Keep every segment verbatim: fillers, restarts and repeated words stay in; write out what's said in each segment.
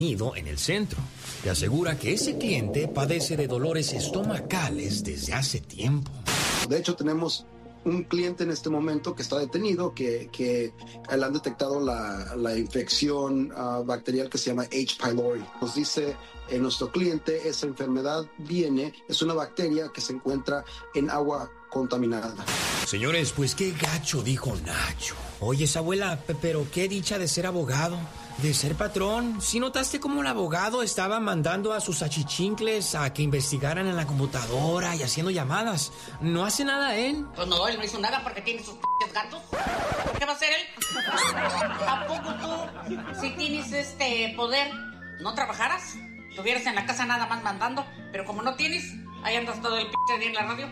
en el centro. Te asegura que ese cliente padece de dolores estomacales desde hace tiempo. De hecho, tenemos un cliente en este momento que está detenido, que, que le han detectado la, la infección uh, bacterial que se llama H. pylori. Nos dice eh, nuestro cliente, esa enfermedad viene, es una bacteria que se encuentra en agua contaminada. Señores, pues qué gacho dijo Nacho. Oyes, abuela, pero qué dicha de ser abogado, de ser patrón. ¿Sí notaste cómo el abogado estaba mandando a sus achichincles a que investigaran en la computadora y haciendo llamadas? ¿No hace nada él? Pues no, él no hizo nada porque tiene sus p*** gatos. ¿Qué va a hacer él? ¿A poco tú, si tienes este poder, no trabajaras? Estuvieras en la casa nada más mandando, pero como no tienes, ahí andas todo el p*** día en la radio.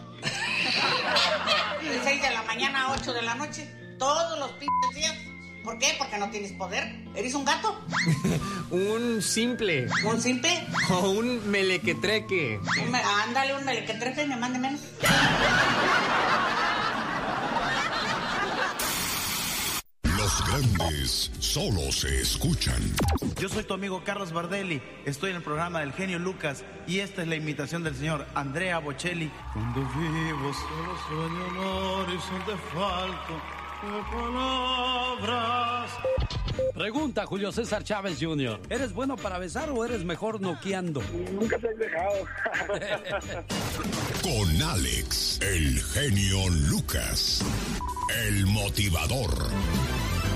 De seis de la mañana a ocho de la noche, todos los p*** días. ¿Por qué? Porque no tienes poder. ¿Eres un gato? Un simple. ¿Un simple? O un melequetreque. Un me... Ándale, un melequetreque, me mande menos. Los grandes solo se escuchan. Yo soy tu amigo Carlos Bardelli, estoy en el programa del genio Lucas y esta es la imitación del señor Andrea Bocelli. Cuando vivo solo sueño un horizonte falto de palabras. Pregunta Julio César Chávez junior ¿Eres bueno para besar o eres mejor noqueando? Nunca se ha dejado. Con Alex, el genio Lucas, el motivador.